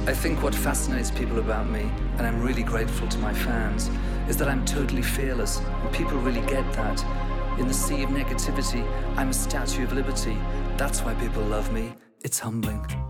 I think what fascinates people about me, and I'm really grateful to my fans, is that I'm totally fearless, and people really get that. In the sea of negativity, I'm a statue of liberty. That's why people love me. It's humbling.